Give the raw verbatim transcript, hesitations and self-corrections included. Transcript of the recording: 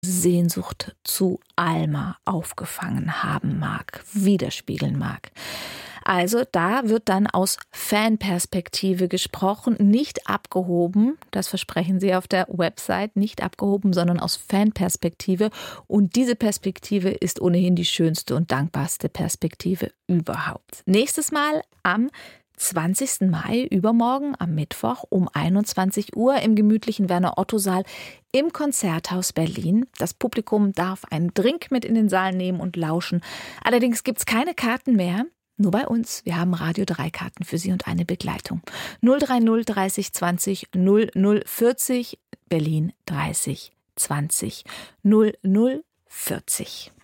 Sehnsucht zu Alma aufgefangen haben mag, widerspiegeln mag. Also da wird dann aus Fanperspektive gesprochen, nicht abgehoben, das versprechen sie auf der Website, nicht abgehoben, sondern aus Fanperspektive. Und diese Perspektive ist ohnehin die schönste und dankbarste Perspektive überhaupt. Nächstes Mal am zwanzigsten Mai, übermorgen am Mittwoch um einundzwanzig Uhr im gemütlichen Werner-Otto-Saal im Konzerthaus Berlin. Das Publikum darf einen Drink mit in den Saal nehmen und lauschen. Allerdings gibt es keine Karten mehr. Nur bei uns. Wir haben Radio drei Karten für Sie und eine Begleitung. null drei null dreißig zwanzig null null vierzig Berlin dreißig zwanzig null null vierzig.